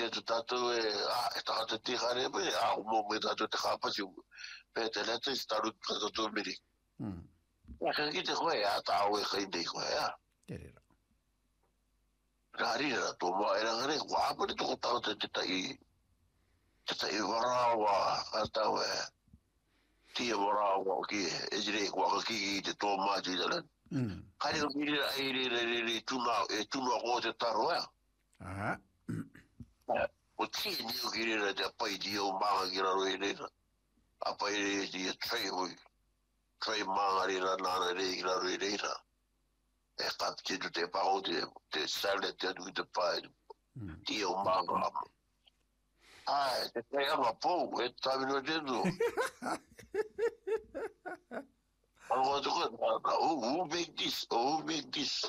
te tātou e tātou te hare me, mo me tātou te kāpasi, pe te leta i staru kātou meri. Ka ki te koe, tāo e kai nei koe, Te rera. Rari ra, tō mā e rangare, wāpare tōko tātou te tai warawa, kātau tia warawa o ki, e jire waka ki i te tō mā tui talan. Kare o miri ra, e tuna ko te taro Aha. O tia ni o ki rera te apai ti o maanga ki raro e reira. Apai re ti e trai maanga rera nana re ki raro e reira. E kapti tu te pao te salad te atu ki te pai. Ti o maanga ama. Ai, te kai anga pou, e tabi no te tu. Ango te koe, who make this? Who make this?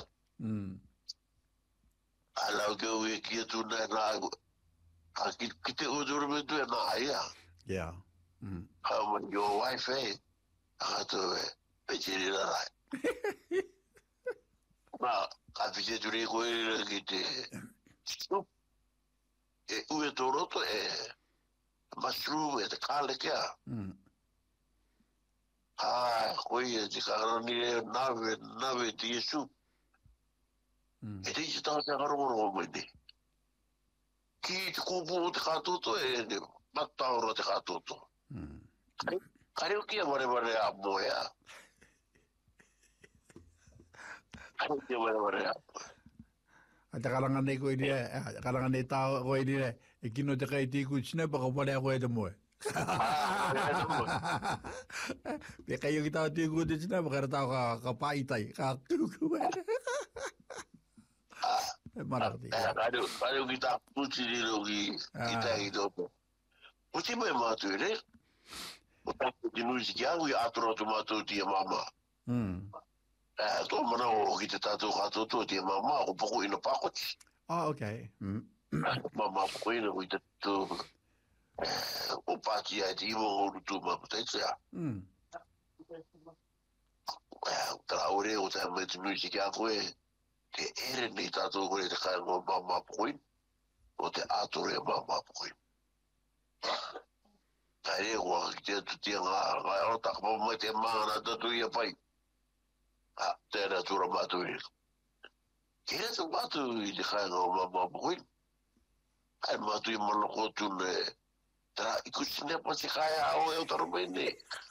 Alau ke ue kia tu nai nā, ki te uduru me tu e nā ia. Yeah. How when your wife, a tu e chiri rai. Nā, ka pite tu re koe rira ki te soup. E ue tō roto mushroom e te kāle kia. Koe e te kārangi e nawe te soup. E te isi tāo te akarongo mai ne. Ki te kōpū o te kātoto e mataoro te kātoto. Kare o kia ware a moe a. Kare o kia ware a moe. A te karanga nei koe nia, karanga nei tāo koe nia, e kino te kai tīku tina paka wale a koe te moe. Pe kai o ki tāo tīku te tina paka tāo ka pāitai, ka kuku Marakti. Kare o ki tā puti riro ki tā i tōpo. Puti mai mātu e re. O tāku ki nuisi ki angu i atoro tu mātu tia mama. Tō mana o ki te tātou kātoto tia mama, o poko ina pakoti. Oh, okay. Mama poko ina o i te tō o pāti ai te imo o rutu mama teitea. Tara ore o tā mai te nuisi ki angu e te ere nei tātou kore te kai ngō mama pokoin, o te ātore mama pokoin. Kai re kua ki te atu tia ngā aotaka mamai te māngana tatu ia pai. Tēnā tura mātu e. Kere tu mātu i te kai ngō mama pokoin. Kai mātu i maloko tune, tera ikusine pa te kai ao e o taru mai ne.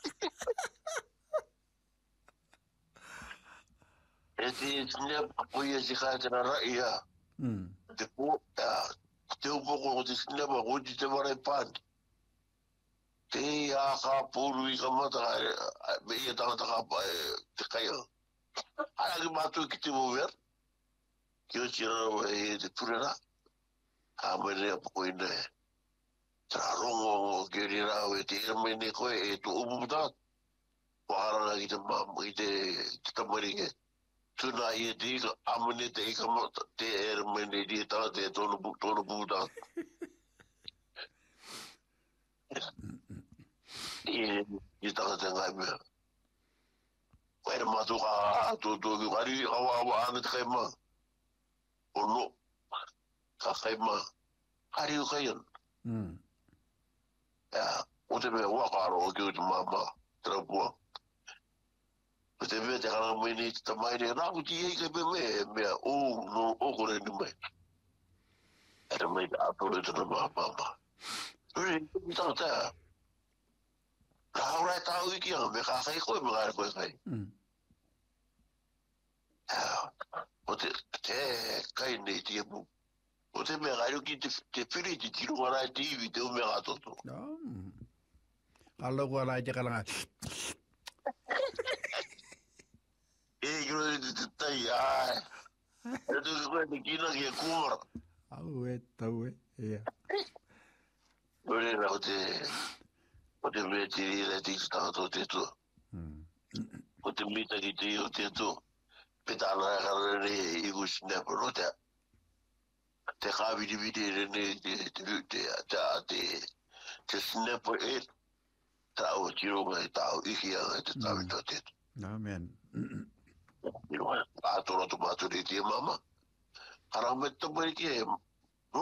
E te sinema koe si kai tena rai a. Te po, te upoko o te sinema koe te warai pāni. Te a ka pōru i ka mata me ia tangata ka te kai a. Ai aki mātua ki te mover. Ki o tira e te purera. A mai rea poko ina e. Tera rongo ki ori rao e te ira mai ne koe e tu umutat. Waharanga ki te mamu i te tamaringe. Tuna i e tika, amane te ika mata, te ere mene i tā te tōna būtā. I taka te ngai mea. Koere mātu ka tōtō ki wari, awa ane te kai mā. O no, ka kai mā. Hari o kai an. O te mea wakaro o ki o te māma, trapua. O te mea te karanga mai nei te tamaire, nāku ti ei kai mea, o kore ni mai. Ere mai te atore tana māma. Ure, i tanga tā. Ka haurai tāu iki anga, me ka kai koe, me kāre koe kai. O te kai nei ti e mu. O te mea kai ki te whiri, te tirunga rai te iwi, te umea katoto. Alo kua rai te karanga. Kiro te tai, ai. E tu ki koe te kina ki e kumara. Au e, tau e, ia. Ure na o te mea te rira te tātou te tua. O te mita ki te o te tua. Petana e karare i ku snapper o te. Te kāwiri rene te snapper e. Tāu tironga e tāu iki anga e te tāwita te tua. Amen. Atoro tu mātu re te mama. Karame tamari ki e